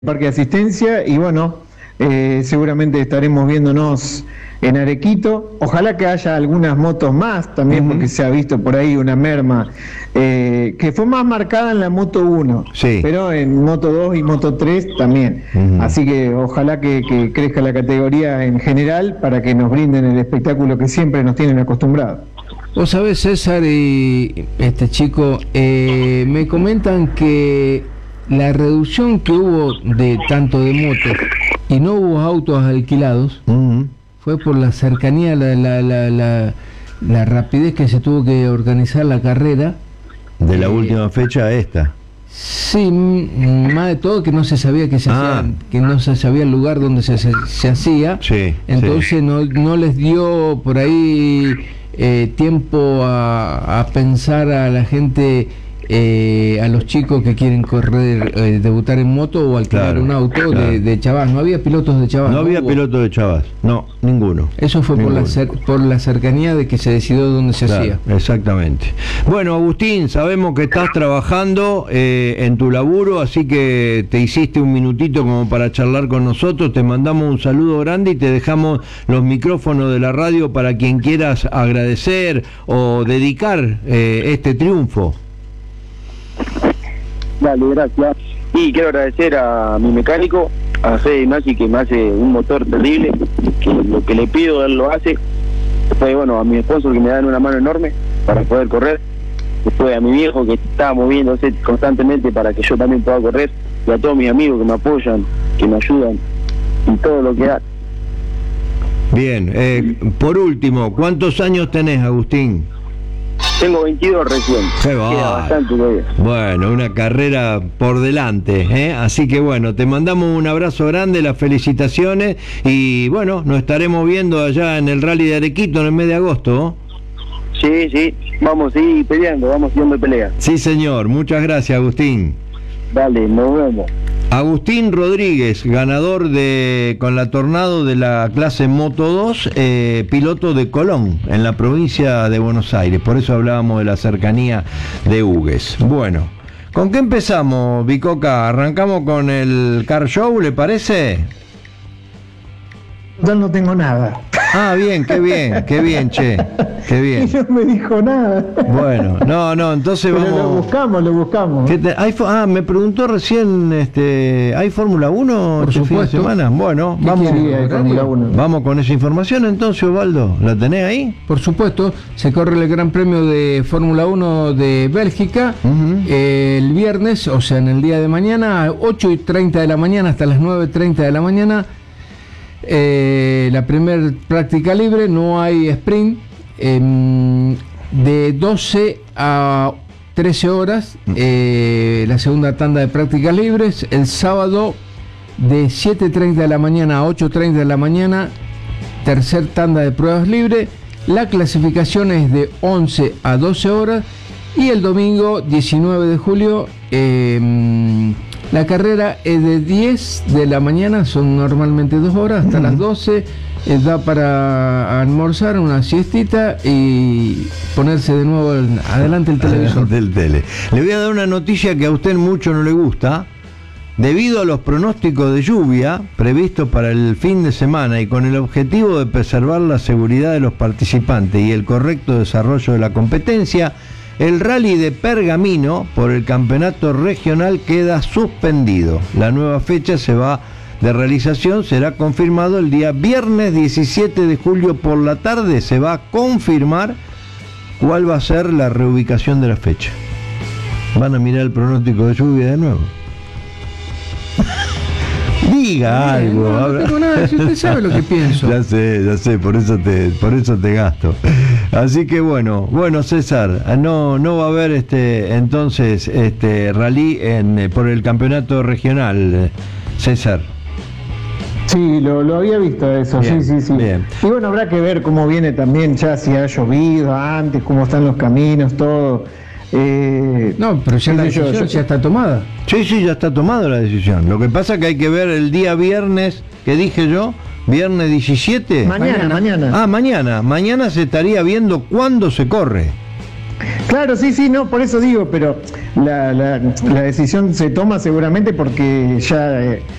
Parque de Asistencia y bueno, seguramente estaremos viéndonos en Arequito. Ojalá que haya algunas motos más también, porque se ha visto por ahí una merma que fue más marcada en la Moto 1, pero en Moto 2 y Moto 3 también. Así que ojalá que crezca la categoría en general para que nos brinden el espectáculo que siempre nos tienen acostumbrados. Vos sabés, César y este chico, me comentan que la reducción que hubo de tanto de motos y no hubo autos alquilados fue por la cercanía, la rapidez que se tuvo que organizar la carrera de la última fecha a esta. Sí, más de todo que no se sabía que se hacía, que no se sabía el lugar donde se hacía, entonces no les dio por ahí tiempo a pensar a la gente, a los chicos que quieren correr, debutar en moto o alquilar un auto de Chavás. No había pilotos de Chavás. No había pilotos de Chavás, no, ninguno. Eso fue por la cercanía de que se decidió dónde se hacía. Exactamente. Bueno, Agustín, sabemos que estás trabajando en tu laburo, así que te hiciste un minutito como para charlar con nosotros. Te mandamos un saludo grande y te dejamos los micrófonos de la radio para quien quieras agradecer o dedicar este triunfo. Dale, gracias. Y quiero agradecer a mi mecánico, a Fede Masi, que me hace un motor terrible, que lo que le pido él lo hace. Después, bueno, a mi sponsor, que me dan una mano enorme para poder correr. Después a mi viejo, que está moviéndose constantemente para que yo también pueda correr. Y a todos mis amigos que me apoyan, que me ayudan en todo lo que hago. Bien, por último, ¿cuántos años tenés, Agustín? Tengo 22 recién. Queda bastante todavía. Bueno, una carrera por delante, ¿eh? Así que bueno, te mandamos un abrazo grande, las felicitaciones y bueno, nos estaremos viendo allá en el Rally de Arequito en el mes de agosto. Sí, vamos a ir peleando, vamos yendo de pelea. Sí, señor, muchas gracias, Agustín. Dale, nos vemos. Agustín Rodríguez, ganador con la Tornado de la clase Moto 2, piloto de Colón, en la provincia de Buenos Aires. Por eso hablábamos de la cercanía de Hugues. Bueno, ¿con qué empezamos, Bicoca? ¿Arrancamos con el Car Show, le parece? Yo no tengo nada. Ah, bien, qué bien, che, qué bien. Y no me dijo nada. Bueno, no, entonces pero vamos. Lo buscamos. Me preguntó recién, ¿hay Fórmula 1 este fin de semana? Bueno, vamos con esa información entonces, Osvaldo. ¿La tenés ahí? Por supuesto, se corre el Gran Premio de Fórmula 1 de Bélgica el viernes, o sea, en el día de mañana, 8:30 de la mañana hasta las 9:30 de la mañana. La primera práctica libre, no hay sprint, de 12 a 13 horas la segunda tanda de prácticas libres. El sábado de 7:30 de la mañana a 8:30 de la mañana, tercer tanda de pruebas libres. La clasificación es de 11 a 12 horas y el domingo 19 de julio la carrera es de 10 de la mañana, son normalmente 2 horas, hasta las 12, da para almorzar, una siestita y ponerse de nuevo adelante el televisor. Le voy a dar una noticia que a usted mucho no le gusta. Debido a los pronósticos de lluvia previstos para el fin de semana y con el objetivo de preservar la seguridad de los participantes y el correcto desarrollo de la competencia, el rally de Pergamino por el campeonato regional queda suspendido. La nueva fecha de realización será confirmado el día viernes 17 de julio por la tarde. Se va a confirmar cuál va a ser la reubicación de la fecha. ¿Van a mirar el pronóstico de lluvia de nuevo? Diga algo. No tengo nada, si usted sabe lo que pienso. Ya sé, por eso te gasto. Así que bueno, César, no va a haber entonces rally por el campeonato regional, César. Sí, lo había visto eso, bien, sí. Bien. Y bueno, habrá que ver cómo viene también, ya si ha llovido antes, cómo están los caminos, todo. No, pero ya la decisión ya está tomada. Sí, ya está tomada la decisión. Lo que pasa es que hay que ver el día viernes, que dije yo, viernes 17. Mañana. Mañana se estaría viendo cuándo se corre. Claro, sí, no, por eso digo, pero la decisión se toma seguramente porque ya